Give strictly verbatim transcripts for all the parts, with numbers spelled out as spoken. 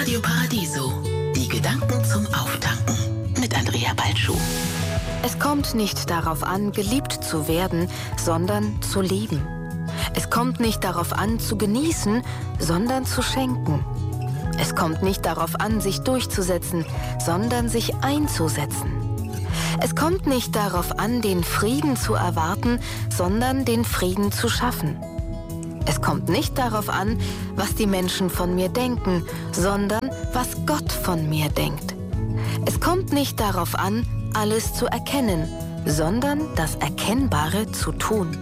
Radio Paradiso. Die Gedanken zum Auftanken mit Andrea Balschuh. Es kommt nicht darauf an, geliebt zu werden, sondern zu lieben. Es kommt nicht darauf an, zu genießen, sondern zu schenken. Es kommt nicht darauf an, sich durchzusetzen, sondern sich einzusetzen. Es kommt nicht darauf an, den Frieden zu erwarten, sondern den Frieden zu schaffen. Es kommt nicht darauf an, was die Menschen von mir denken, sondern was Gott von mir denkt. Es kommt nicht darauf an, alles zu erkennen, sondern das Erkennbare zu tun.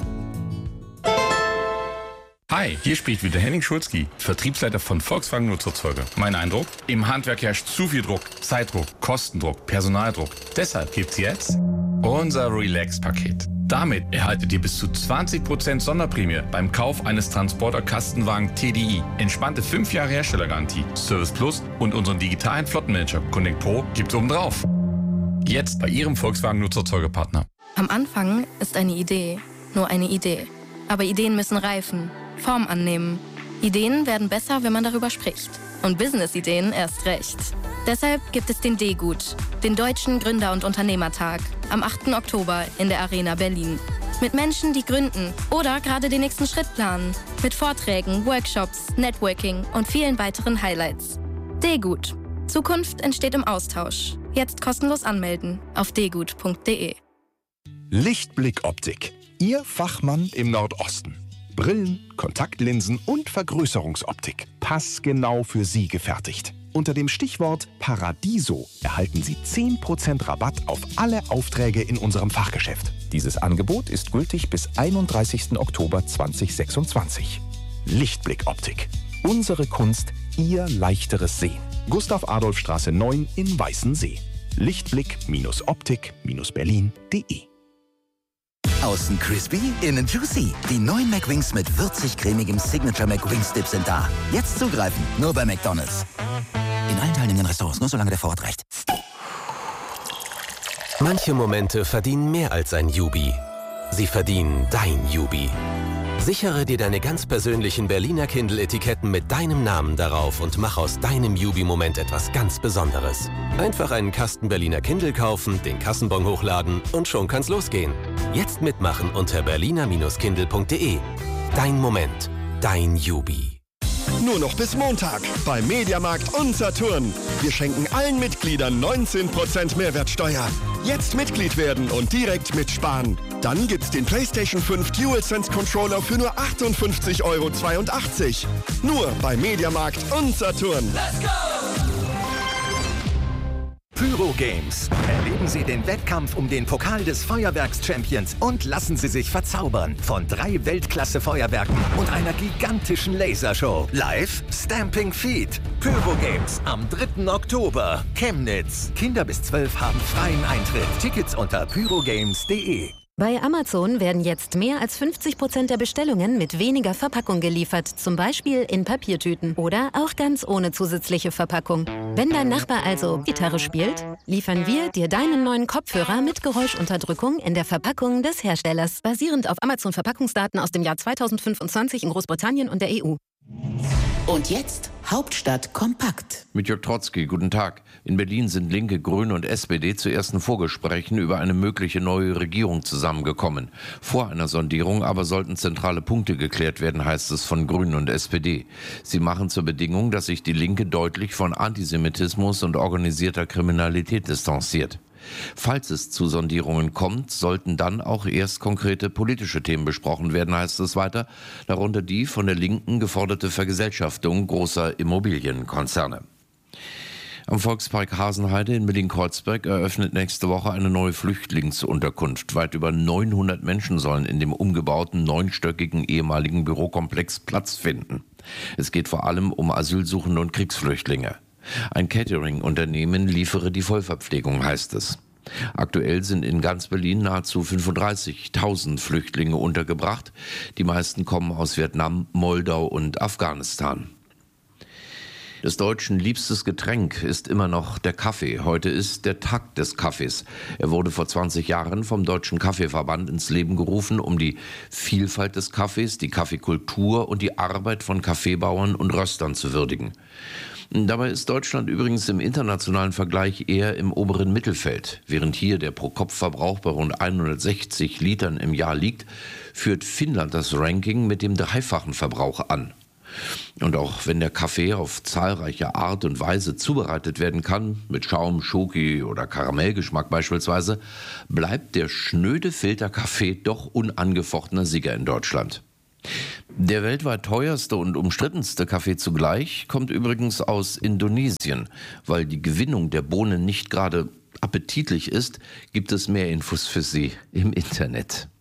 Hi, hier spricht wieder Henning Schulzki, Vertriebsleiter von Volkswagen Nutzerzeuge. Mein Eindruck? Im Handwerk herrscht zu viel Druck, Zeitdruck, Kostendruck, Personaldruck. Deshalb gibt's jetzt unser Relax-Paket. Damit erhaltet ihr bis zu zwanzig Prozent Sonderprämie beim Kauf eines Transporter-Kastenwagen T D I. Entspannte fünf Jahre Herstellergarantie, Service Plus und unseren digitalen Flottenmanager Connect Pro gibt's obendrauf. Jetzt bei Ihrem Volkswagen Nutzerzeugepartner. Am Anfang ist eine Idee nur eine Idee. Aber Ideen müssen reifen, Form annehmen. Ideen werden besser, wenn man darüber spricht. Und Business-Ideen erst recht. Deshalb gibt es den D-Gut, den Deutschen Gründer- und Unternehmertag, am achten Oktober in der Arena Berlin. Mit Menschen, die gründen oder gerade den nächsten Schritt planen. Mit Vorträgen, Workshops, Networking und vielen weiteren Highlights. D-Gut. Zukunft entsteht im Austausch. Jetzt kostenlos anmelden auf d gut punkt de. Lichtblick Optik. Ihr Fachmann im Nordosten. Brillen, Kontaktlinsen und Vergrößerungsoptik. Passgenau für Sie gefertigt. Unter dem Stichwort Paradiso erhalten Sie zehn Prozent Rabatt auf alle Aufträge in unserem Fachgeschäft. Dieses Angebot ist gültig bis einunddreißigsten Oktober zweitausendsechsundzwanzig. Lichtblick Optik. Unsere Kunst, Ihr leichteres Sehen. Gustav-Adolf-Straße neun in Weißensee. Lichtblick-Optik-Berlin punkt de. Außen crispy, innen juicy. Die neuen McWings mit würzig-cremigem Signature McWings Dip sind da. Jetzt zugreifen, nur bei McDonald's. In allen teilnehmenden Restaurants, nur solange der Vorrat reicht. Manche Momente verdienen mehr als ein Jubi. Sie verdienen dein Jubi. Sichere dir deine ganz persönlichen Berliner Kindle-Etiketten mit deinem Namen darauf und mach aus deinem Jubi-Moment etwas ganz Besonderes. Einfach einen Kasten Berliner Kindle kaufen, den Kassenbon hochladen und schon kann's losgehen. Jetzt mitmachen unter berliner Kindle punkt de. Dein Moment, dein Jubi. Nur noch bis Montag bei Mediamarkt und Saturn. Wir schenken allen Mitgliedern neunzehn Prozent Mehrwertsteuer. Jetzt Mitglied werden und direkt mitsparen. Dann gibt's den PlayStation fünf DualSense Controller für nur achtundfünfzig Euro zweiundachtzig. Nur bei Mediamarkt und Saturn. Let's go! Pyro Games. Erleben Sie den Wettkampf um den Pokal des Feuerwerks-Champions und lassen Sie sich verzaubern von drei Weltklasse-Feuerwerken und einer gigantischen Lasershow. Live Stamping Feet. Pyro Games am dritten Oktober. Chemnitz. Kinder bis zwölf haben freien Eintritt. Tickets unter pyrogames punkt de. Bei Amazon werden jetzt mehr als fünfzig Prozent der Bestellungen mit weniger Verpackung geliefert, zum Beispiel in Papiertüten oder auch ganz ohne zusätzliche Verpackung. Wenn dein Nachbar also Gitarre spielt, liefern wir dir deinen neuen Kopfhörer mit Geräuschunterdrückung in der Verpackung des Herstellers, basierend auf Amazon-Verpackungsdaten aus dem Jahr zweitausendfünfundzwanzig in Großbritannien und der E U. Und jetzt Hauptstadt kompakt. Mit Jörg Trotzki, guten Tag. In Berlin sind Linke, Grüne und S P D zu ersten Vorgesprächen über eine mögliche neue Regierung zusammengekommen. Vor einer Sondierung aber sollten zentrale Punkte geklärt werden, heißt es von Grünen und S P D. Sie machen zur Bedingung, dass sich die Linke deutlich von Antisemitismus und organisierter Kriminalität distanziert. Falls es zu Sondierungen kommt, sollten dann auch erst konkrete politische Themen besprochen werden, heißt es weiter, darunter die von der Linken geforderte Vergesellschaftung großer Immobilienkonzerne. Am Volkspark Hasenheide in Berlin-Kreuzberg eröffnet nächste Woche eine neue Flüchtlingsunterkunft. Weit über neunhundert Menschen sollen in dem umgebauten neunstöckigen ehemaligen Bürokomplex Platz finden. Es geht vor allem um Asylsuchende und Kriegsflüchtlinge. Ein Catering-Unternehmen liefere die Vollverpflegung, heißt es. Aktuell sind in ganz Berlin nahezu fünfunddreißigtausend Flüchtlinge untergebracht. Die meisten kommen aus Vietnam, Moldau und Afghanistan. Des Deutschen liebstes Getränk ist immer noch der Kaffee. Heute ist der Tag des Kaffees. Er wurde vor zwanzig Jahren vom Deutschen Kaffeeverband ins Leben gerufen, um die Vielfalt des Kaffees, die Kaffeekultur und die Arbeit von Kaffeebauern und Röstern zu würdigen. Dabei ist Deutschland übrigens im internationalen Vergleich eher im oberen Mittelfeld. Während hier der Pro-Kopf-Verbrauch bei rund hundertsechzig Litern im Jahr liegt, führt Finnland das Ranking mit dem dreifachen Verbrauch an. Und auch wenn der Kaffee auf zahlreiche Art und Weise zubereitet werden kann, mit Schaum, Schoki oder Karamellgeschmack beispielsweise, bleibt der schnöde Filterkaffee doch unangefochtener Sieger in Deutschland. Der weltweit teuerste und umstrittenste Kaffee zugleich kommt übrigens aus Indonesien. Weil die Gewinnung der Bohnen nicht gerade appetitlich ist, gibt es mehr Infos für Sie im Internet.